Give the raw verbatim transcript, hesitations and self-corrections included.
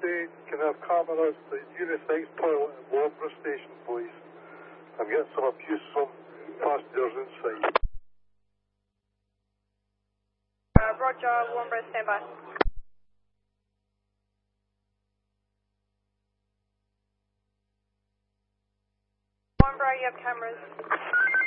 say, can I have cameras at the unisex toilet at Loughborough Station, please? I'm getting some abuse from passengers inside. Uh, Roger, Loughborough, stand by. Loughborough, you have cameras.